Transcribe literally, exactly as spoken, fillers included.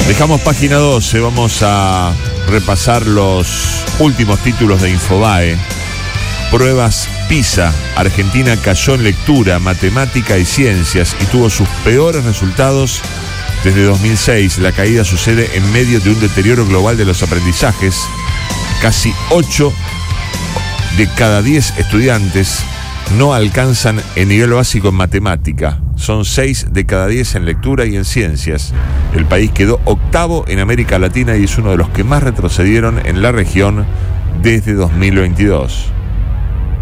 Dejamos página doce, vamos a repasar los últimos títulos de Infobae. Pruebas PISA. Argentina cayó en lectura, matemática y ciencias y tuvo sus peores resultados desde dos mil seis. La caída sucede en medio de un deterioro global de los aprendizajes. Casi ocho de cada diez estudiantes no alcanzan el nivel básico en matemática. Son seis de cada diez en lectura y en ciencias. El país quedó octavo en América Latina y es uno de los que más retrocedieron en la región desde dos mil veintidós.